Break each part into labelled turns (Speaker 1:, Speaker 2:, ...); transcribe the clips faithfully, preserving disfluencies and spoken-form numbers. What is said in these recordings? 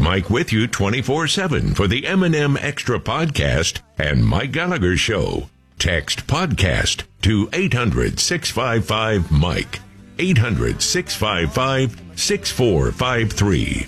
Speaker 1: Mike with you twenty-four seven for the M and M Extra Podcast and Mike Gallagher Show. Text podcast to eight hundred, six five five, Mike. eight hundred, six five five, six four five three.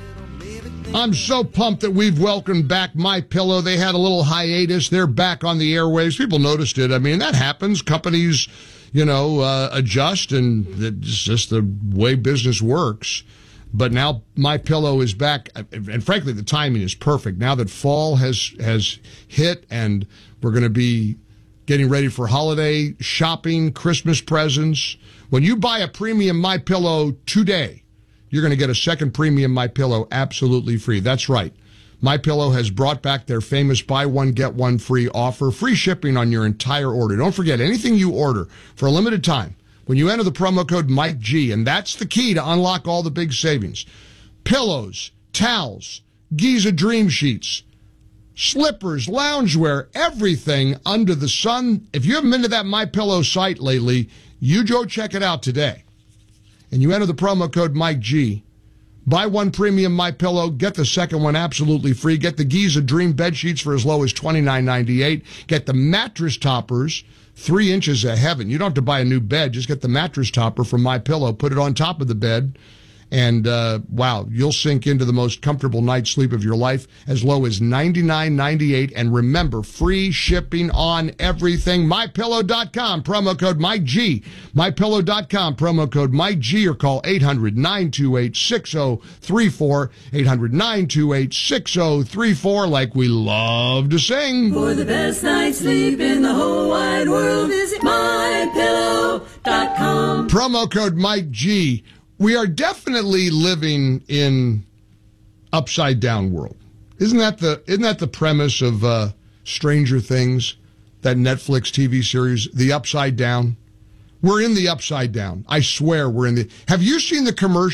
Speaker 2: I'm so pumped that we've welcomed back MyPillow. They had a little hiatus. They're back on the airwaves. People noticed it. I mean, that happens. Companies, you know, uh, adjust, and it's just the way business works. But now MyPillow is back, and frankly, the timing is perfect. Now that fall has has hit, and we're going to be getting ready for holiday shopping, Christmas presents. When you buy a premium MyPillow today, you're going to get a second premium MyPillow absolutely free. That's right. MyPillow has brought back their famous buy one, get one free offer. Free shipping on your entire order. Don't forget, anything you order for a limited time, when you enter the promo code Mike G, and that's the key to unlock all the big savings. Pillows, towels, Giza Dream Sheets, slippers, loungewear, everything under the sun. If you haven't been to that MyPillow site lately, you go check it out today. And you enter the promo code Mike G. Buy one premium MyPillow, get the second one absolutely free. Get the Giza Dream bed sheets for as low as twenty-nine ninety-eight. Get the mattress toppers, three inches of heaven. You don't have to buy a new bed. Just get the mattress topper from MyPillow, put it on top of the bed, and uh, wow, you'll sink into the most comfortable night's sleep of your life as low as ninety-nine ninety-eight. And remember, free shipping on everything. My Pillow dot com, promo code Mike G. My Pillow dot com, promo code Mike G, or call eight hundred, nine two eight, six oh three four, eight hundred, nine two eight, six oh three four, like we love to sing.
Speaker 3: For the best night's sleep in the whole wide world, visit My Pillow dot com.
Speaker 2: Promo code Mike G. We are definitely living in upside down world. Isn't that the isn't that the premise of uh, Stranger Things, that Netflix T V series, The Upside Down? We're in the upside down. I swear we're in the. Have you seen the commercial?